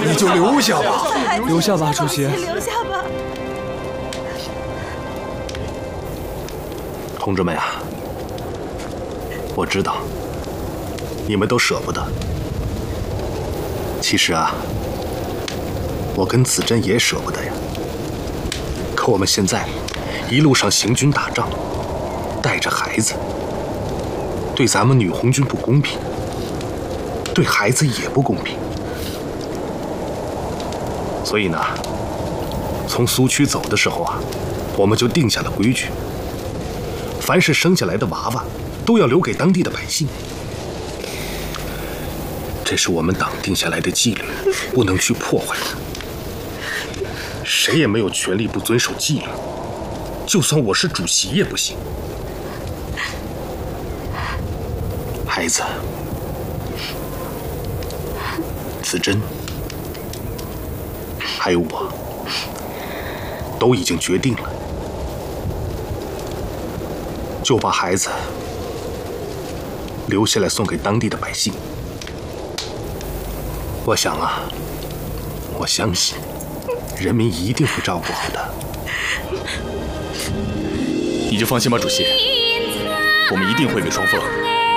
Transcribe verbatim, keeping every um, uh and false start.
你就留下吧， 留下吧，主席。 留下吧。 同志们啊，我知道你们都舍不得。其实啊，我跟子珍也舍不得呀。可我们现在一路上行军打仗，带着孩子，对咱们女红军不公平，对孩子也不公平。所以呢，从苏区走的时候啊，我们就定下了规矩。凡是生下来的娃娃，都要留给当地的百姓。这是我们党定下来的纪律，不能去破坏的。谁也没有权利不遵守纪律，就算我是主席也不行。孩子，子珍，还有我，都已经决定了。就把孩子留下来送给当地的百姓。我想啊，我相信人民一定会照顾好的。 你就放心吧，主席，我们一定会给双凤